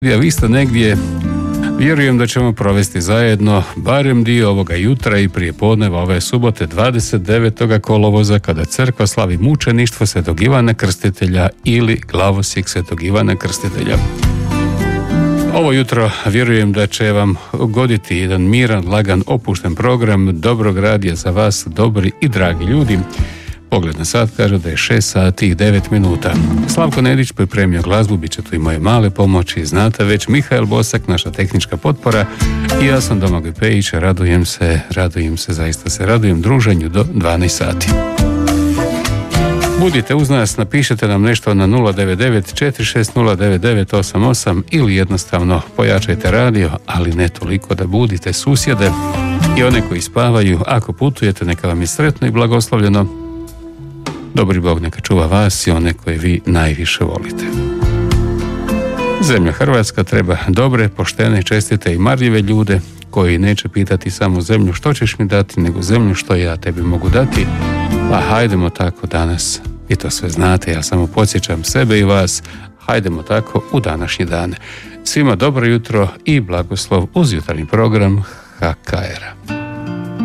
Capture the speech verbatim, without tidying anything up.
Ja vi ste negdje, vjerujem da ćemo provesti zajedno barem dio ovoga jutra i prije podneva ove subote dvadeset devetog kolovoza kada crkva slavi mučeništvo Svetog Ivana Krstitelja ili glavosjek Svetog Ivana Krstitelja. Ovo jutro vjerujem da će vam goditi jedan miran, lagan, opušten program dobrog radija za vas, dobri i dragi ljudi. Pogled na sat kaže da je šest sati i devet minuta. Slavko Nedić pripremio glazbu, bit će tu i moje male pomoći, znate već, Mihael Bosak, naša tehnička potpora, i ja sam Domagoj Pejić, radujem se, radujem se, zaista se radujem druženju do dvanaest sati. Budite uz nas, napišite nam nešto na nula devet devet četiri šest nula devet devet osam osam ili jednostavno pojačajte radio, ali ne toliko da budite susjede i one koji spavaju. Ako putujete, neka vam je sretno i blagoslovljeno. Dobri Bog neka čuva vas i one koje vi najviše volite. Zemlja Hrvatska treba dobre, poštene, čestite i marljive ljude koji neće pitati samo zemlju što ćeš mi dati, nego zemlju što ja tebi mogu dati. Pa hajdemo tako danas, vi to sve znate, ja samo podsjećam sebe i vas, hajdemo tako u današnji dan. Svima dobro jutro i blagoslov uz jutarnji program H K R-a.